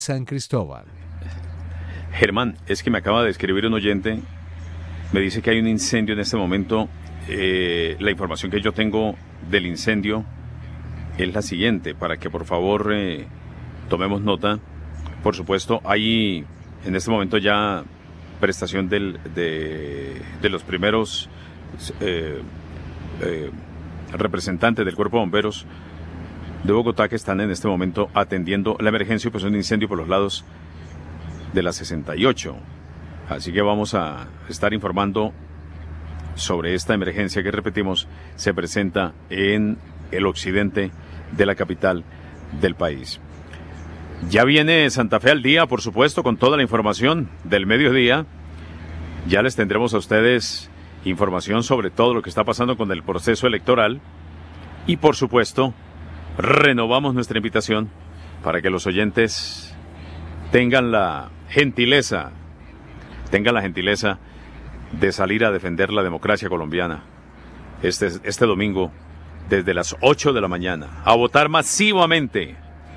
San Cristóbal. Germán, es que me acaba de escribir un oyente, me dice que hay un incendio en este momento. La información que yo tengo del incendio es la siguiente, para que por favor tomemos nota. Por supuesto, hay en este momento ya prestación de los primeros representantes del Cuerpo de Bomberos de Bogotá que están en este momento atendiendo la emergencia, pues un incendio por los lados de la 68. Así que vamos a estar informando sobre esta emergencia que, repetimos, se presenta en el occidente de la capital del país. Ya viene Santa Fe al día, por supuesto, con toda la información del mediodía. Ya les tendremos a ustedes información sobre todo lo que está pasando con el proceso electoral. Y, por supuesto, renovamos nuestra invitación para que los oyentes tengan la gentileza de salir a defender la democracia colombiana este domingo desde las 8 de la mañana, a votar masivamente.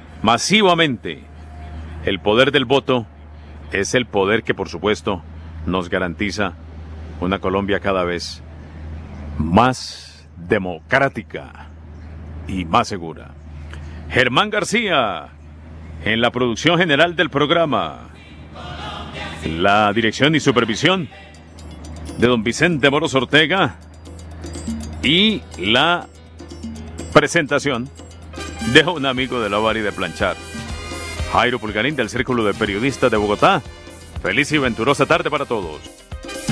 El poder del voto es el poder que, por supuesto, nos garantiza una Colombia cada vez más democrática y más segura. Germán García en la producción general del programa, la dirección y supervisión de don Vicente Moros Ortega y la presentación de un amigo de lavar y de planchar, Jairo Pulgarín, del Círculo de Periodistas de Bogotá. Feliz y venturosa tarde para todos.